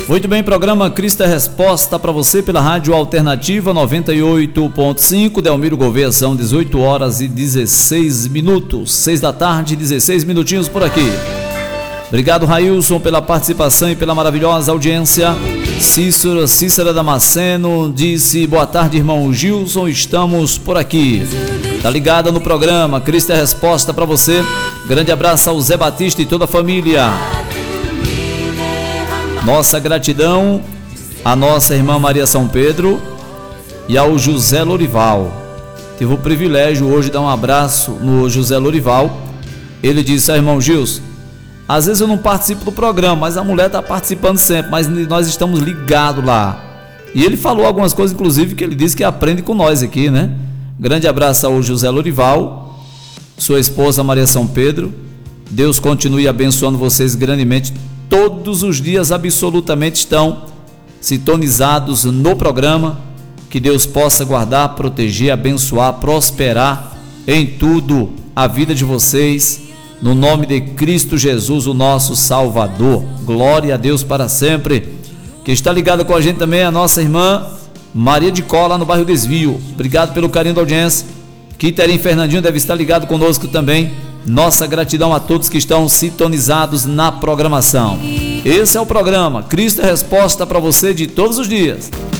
Muito bem, programa Cristo é Resposta para você pela Rádio Alternativa 98.5, Delmiro Gouveia, são 18 horas e 16 minutos, 6 da tarde, 16 minutinhos por aqui. Obrigado, Railson, pela participação e pela maravilhosa audiência. Cícera Damasceno disse: boa tarde, irmão Gilson, estamos por aqui. Tá ligada no programa Cristo é Resposta para você. Grande abraço ao Zé Batista e toda a família. Nossa gratidão à nossa irmã Maria São Pedro e ao José Lorival. Tive o privilégio hoje de dar um abraço no José Lorival. Ele disse: irmão Gilson, às vezes eu não participo do programa, mas a mulher está participando sempre, mas nós estamos ligados lá. E ele falou algumas coisas, inclusive, que ele disse que aprende com nós aqui, né? Grande abraço ao José Lorival, sua esposa Maria São Pedro. Deus continue abençoando vocês grandemente. Todos os dias absolutamente estão sintonizados no programa. Que Deus possa guardar, proteger, abençoar, prosperar em tudo a vida de vocês, no nome de Cristo Jesus, o nosso Salvador. Glória a Deus para sempre. Que está ligada com a gente também a nossa irmã Maria de Cola, no bairro Desvio. Obrigado pelo carinho da audiência. Quiterim Fernandinho deve estar ligado conosco também. Nossa gratidão a todos que estão sintonizados na programação. Esse é o programa Cristo é Resposta para você de todos os dias.